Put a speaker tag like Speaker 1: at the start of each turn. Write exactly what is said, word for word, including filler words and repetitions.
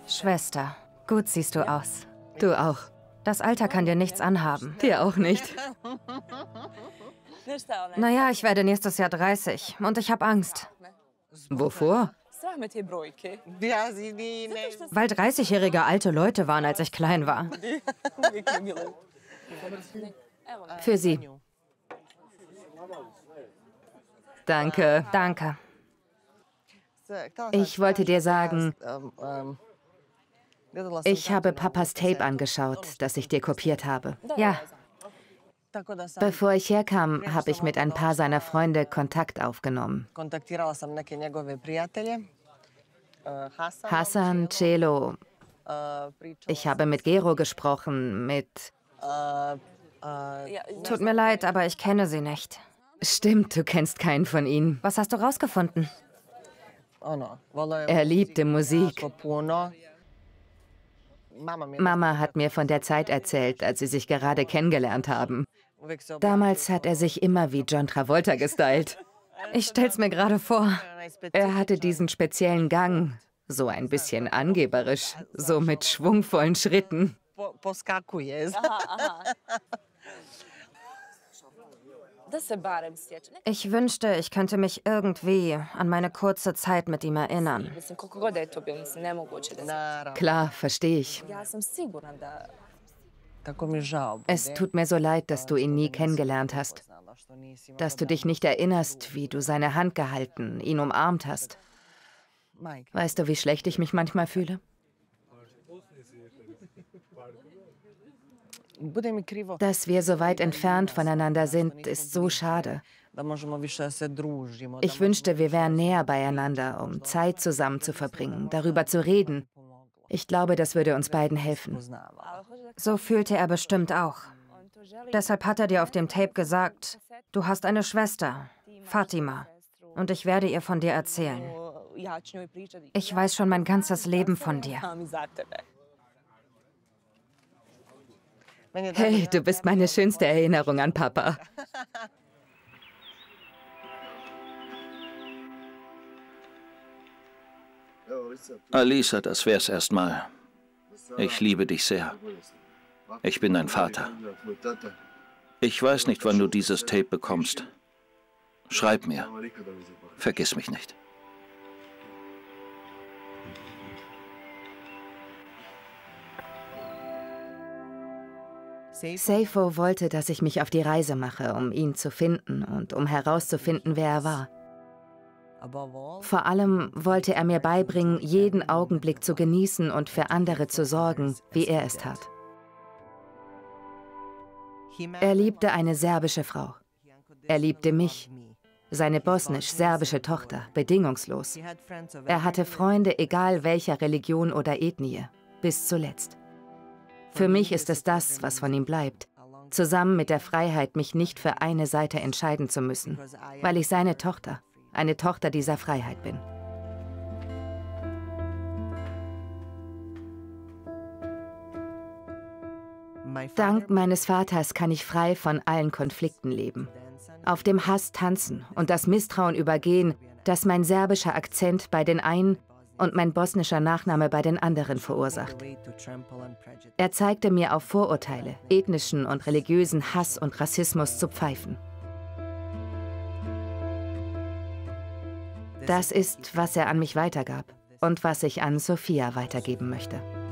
Speaker 1: Schwester, gut siehst du aus.
Speaker 2: Du auch.
Speaker 1: Das Alter kann dir nichts anhaben.
Speaker 2: Dir auch nicht.
Speaker 1: Naja, ich werde nächstes Jahr dreißig und ich habe Angst.
Speaker 2: Wovor?
Speaker 1: Weil dreißigjährige alte Leute waren, als ich klein war.
Speaker 2: Für Sie. Danke.
Speaker 1: Danke.
Speaker 2: Ich wollte dir sagen, ich habe Papas Tape angeschaut, das ich dir kopiert habe.
Speaker 1: Ja,
Speaker 2: Bevor ich herkam, habe ich mit ein paar seiner Freunde Kontakt aufgenommen. Hassan, Celo. Ich habe mit Gero gesprochen, mit...
Speaker 1: tut mir leid, aber ich kenne sie nicht.
Speaker 2: Stimmt, du kennst keinen von ihnen.
Speaker 1: Was hast du rausgefunden?
Speaker 2: Er liebte Musik. Mama hat mir von der Zeit erzählt, als sie sich gerade kennengelernt haben. Damals hat er sich immer wie John Travolta gestylt.
Speaker 1: Ich stell's mir gerade vor.
Speaker 2: Er hatte diesen speziellen Gang, so ein bisschen angeberisch, so mit schwungvollen Schritten.
Speaker 1: Ich wünschte, ich könnte mich irgendwie an meine kurze Zeit mit ihm erinnern.
Speaker 2: Klar, verstehe ich. Es tut mir so leid, dass du ihn nie kennengelernt hast. Dass du dich nicht erinnerst, wie du seine Hand gehalten, ihn umarmt hast. Weißt du, wie schlecht ich mich manchmal fühle? Dass wir so weit entfernt voneinander sind, ist so schade. Ich wünschte, wir wären näher beieinander, um Zeit zusammen zu verbringen, darüber zu reden. Ich glaube, das würde uns beiden helfen.
Speaker 1: So fühlte er bestimmt auch. Deshalb hat er dir auf dem Tape gesagt, du hast eine Schwester, Fatima, und ich werde ihr von dir erzählen. Ich weiß schon mein ganzes Leben von dir.
Speaker 2: Hey, du bist meine schönste Erinnerung an Papa.
Speaker 3: Alisa, das wär's erstmal. Ich liebe dich sehr. Ich bin dein Vater. Ich weiß nicht, wann du dieses Tape bekommst. Schreib mir. Vergiss mich nicht.
Speaker 2: Seifo wollte, dass ich mich auf die Reise mache, um ihn zu finden und um herauszufinden, wer er war. Vor allem wollte er mir beibringen, jeden Augenblick zu genießen und für andere zu sorgen, wie er es tat. Er liebte eine serbische Frau. Er liebte mich, seine bosnisch-serbische Tochter, bedingungslos. Er hatte Freunde, egal welcher Religion oder Ethnie, bis zuletzt. Für mich ist es das, was von ihm bleibt, zusammen mit der Freiheit, mich nicht für eine Seite entscheiden zu müssen, weil ich seine Tochter, eine Tochter dieser Freiheit bin. Dank meines Vaters kann ich frei von allen Konflikten leben, auf dem Hass tanzen und das Misstrauen übergehen, das mein serbischer Akzent bei den einen und mein bosnischer Nachname bei den anderen verursacht. Er zeigte mir auf Vorurteile, ethnischen und religiösen Hass und Rassismus zu pfeifen. Das ist, was er an mich weitergab und was ich an Sophia weitergeben möchte.